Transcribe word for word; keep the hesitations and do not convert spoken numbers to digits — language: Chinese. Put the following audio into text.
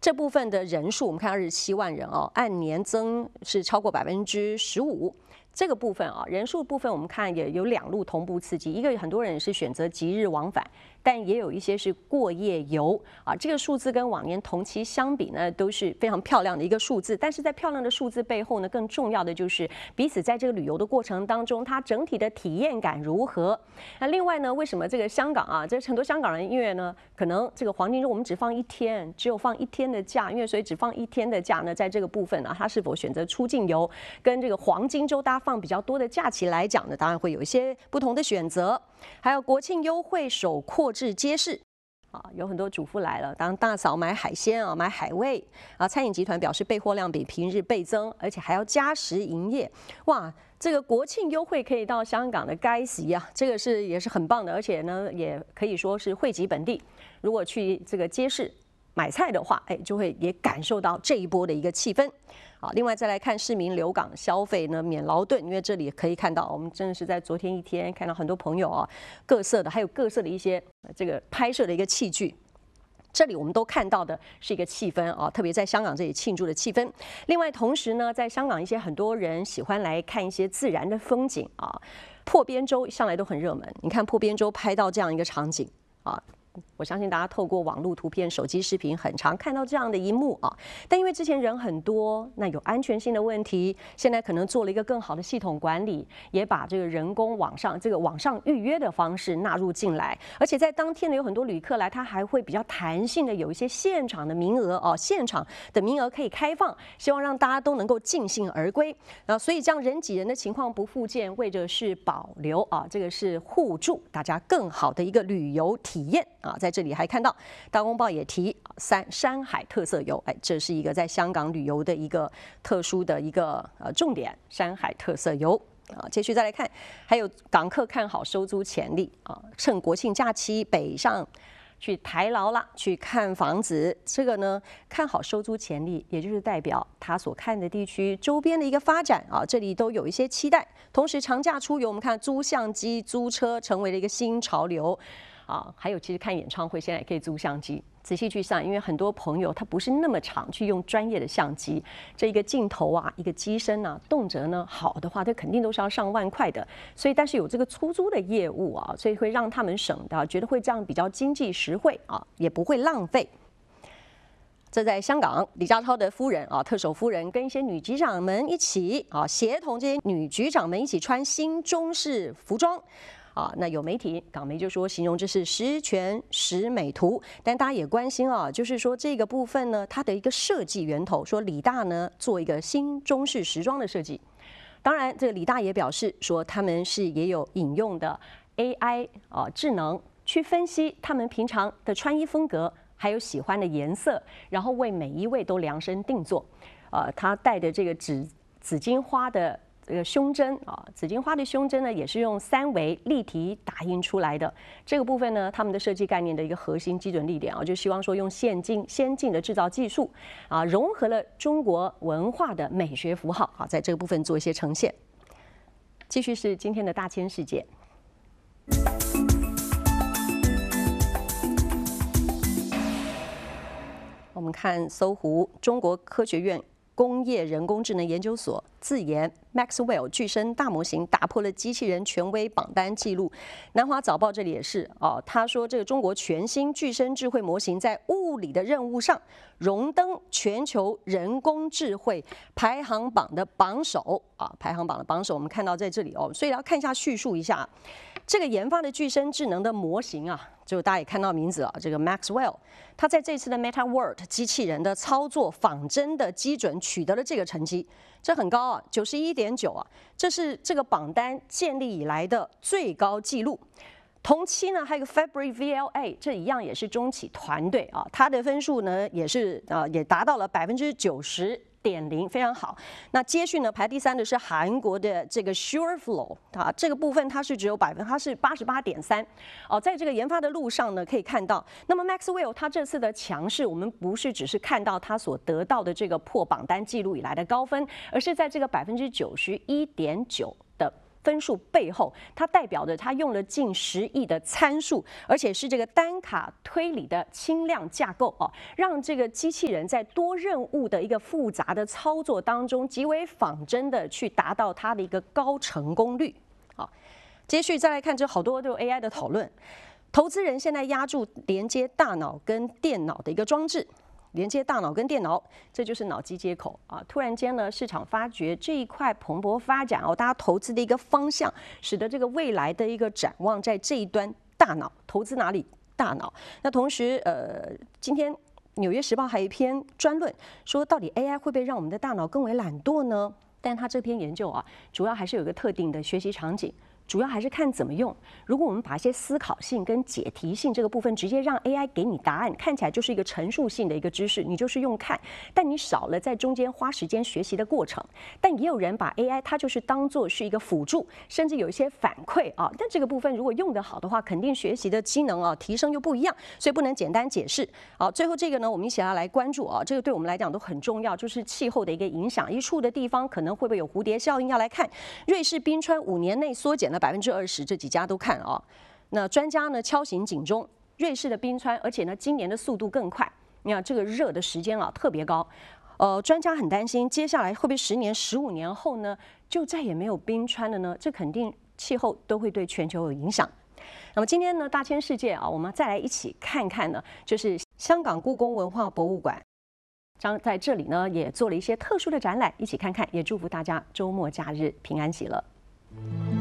这部分的人数，我们看二十七万人哦，按年增是超过百分之十五。这个部分啊，人数部分我们看也有两路同步刺激，一个很多人是选择即日往返，但也有一些是过夜游啊。这个数字跟往年同期相比呢，都是非常漂亮的一个数字。但是在漂亮的数字背后呢，更重要的就是彼此在这个旅游的过程当中，它整体的体验感如何。那另外呢，为什么这个香港啊，这很多香港人因为呢，可能这个黄金周我们只放一天，只有放一天的假，因为所以只放一天的假呢，在这个部分呢、啊，它是否选择出境游，跟这个黄金周大家放比较多的假期来讲呢，当然会有一些不同的选择。还有国庆优惠首扩至街市。啊，有很多主妇来了，当大嫂买海鲜啊，买海味啊，餐饮集团表示备货量比平日倍增，而且还要加时营业。哇，这个国庆优惠可以到香港的该席啊，这个是也是很棒的，而且呢，也可以说是惠及本地。如果去这个街市买菜的话，哎，就会也感受到这一波的一个气氛。好，另外再来看市民留港消费呢，免劳顿，因为这里可以看到，我们真的是在昨天一天看到很多朋友啊，各色的，还有各色的一些这个拍摄的一个器具。这里我们都看到的是一个气氛啊，特别在香港这里庆祝的气氛。另外，同时呢，在香港一些很多人喜欢来看一些自然的风景啊，破边洲向来都很热门。你看破边洲拍到这样一个场景啊。我相信大家透过网络图片、手机视频，很常看到这样的一幕啊。但因为之前人很多，那有安全性的问题，现在可能做了一个更好的系统管理，也把这个人工网上这个网上预约的方式纳入进来。而且在当天呢，有很多旅客来，他还会比较弹性的有一些现场的名额哦，现场的名额可以开放，希望让大家都能够尽兴而归。啊，所以这样人挤人的情况不复见，为的是保留啊，这个是互助大家更好的一个旅游体验。啊，在这里还看到大公报也提三山海特色游，哎，这是一个在香港旅游的一个特殊的一个呃重点，山海特色游。啊，继续再来看，还有港客看好收租潜力啊，趁国庆假期北上去台劳啦，去看房子，这个呢看好收租潜力，也就是代表他所看的地区周边的一个发展啊，这里都有一些期待。同时，长假出游，我们看租相机、租车成为了一个新潮流。啊，还有其实看演唱会现在也可以租相机，仔细去上，因为很多朋友他不是那么常去用专业的相机，这一个镜头啊，一个机身啊，动辄呢好的话，它肯定都是要上万块的。所以，但是有这个出租的业务啊，所以会让他们省的，觉得会这样比较经济实惠啊，也不会浪费。这在香港，李家超的夫人啊，特首夫人跟一些女局长们一起啊，协同这些女局长们一起穿新中式服装。啊，那有媒体港媒就说形容这是十全十美图，但大家也关心啊，就是说这个部分呢，它的一个设计源头，说李大呢做一个新中式时装的设计。当然，这个李大也表示说，他们是也有引用的 A I 啊智能去分析他们平常的穿衣风格，还有喜欢的颜色，然后为每一位都量身定做。呃，他戴的这个紫紫金花的。这个胸针啊，紫金花的胸针呢，也是用三维立体打印出来的。这个部分呢，他们的设计概念的一个核心基准力点啊，就希望说用先进先进的制造技术啊，融合了中国文化的美学符号啊，在这个部分做一些呈现。继续是今天的大千世界。我们看搜狐中国科学院工业人工智能研究所自研 Maxwell 具身大模型打破了机器人权威榜单记录。南华早报这里也是哦，他说这个中国全新具身智慧模型在物理的任务上荣登全球人工智慧排行榜的榜首啊，排行榜的榜首我们看到在这里哦，所以要看一下叙述一下这个研发的具身智能的模型啊，就大家也看到名字啊，这个 Maxwell， 他在这次的 Meta World 机器人的操作仿真的基准取得了这个成绩，这很高啊，九十一点九啊，这是这个榜单建立以来的最高纪录。同期呢，还有个 Fabric V L A， 这一样也是中企团队啊，它的分数呢也是啊也达到了百分之九十。点零非常好，那接续呢排第三的是韩国的这个 SureFlow 啊，这个部分它是只有百分，它是八十八点三哦，在这个研发的路上呢，可以看到，那么 Maxwell 它这次的强势，我们不是只是看到它所得到的这个破榜单记录以来的高分，而是在这个百分之九十一点九的分数背后，它代表着它用了近十亿的参数，而且是这个单卡推理的轻量架构哦，让这个机器人在多任务的一个复杂的操作当中，极为仿真的去达到它的一个高成功率。好，接续再来看，这好多都有 A I 的讨论。投资人现在押注连接大脑跟电脑的一个装置。连接大脑跟电脑，这就是脑机接口啊！突然间呢，市场发觉这一块蓬勃发展哦，大家投资的一个方向，使得这个未来的一个展望在这一端大脑投资哪里？大脑。那同时，呃，今天《纽约时报》还有一篇专论说，到底 A I 会不会让我们的大脑更为懒惰呢？但它这篇研究啊，主要还是有一个特定的学习场景。主要还是看怎么用。如果我们把一些思考性跟解题性这个部分直接让 A I 给你答案，看起来就是一个陈述性的一个知识，你就是用看，但你少了在中间花时间学习的过程。但也有人把 A I 它就是当做是一个辅助，甚至有一些反馈啊。但这个部分如果用得好的话，肯定学习的机能啊提升又不一样，所以不能简单解释。好，最后这个呢，我们一起要来关注啊，这个对我们来讲都很重要，就是气候的一个影响，一处的地方可能会不会有蝴蝶效应？要来看瑞士冰川五年内缩减了百分之二十，这几家都看啊。那专家呢敲醒警钟，瑞士的冰川，而且呢今年的速度更快，你看这个热的时间啊特别高。呃，专家很担心，接下来会不会十年、十五年后呢，就再也没有冰川了呢？这肯定气候都会对全球有影响。那么今天呢，大千世界啊，我们再来一起看看呢，就是香港故宫文化博物馆。将在这里呢，也做了一些特殊的展览，一起看看，也祝福大家周末假日平安喜乐。